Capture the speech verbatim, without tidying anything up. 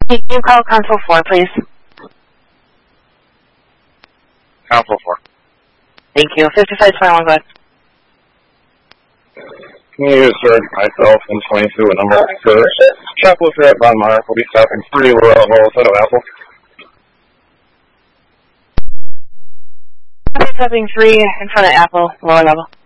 Can you call console four, please? Console four. Thank you. fifty-five twenty-one, go ahead. Can you use sir, myself and twenty-two, a number for Shoplifter at Von Meyer. We'll be stopping three Royal Set of Apple. Stopping three in front of Apple, lower level.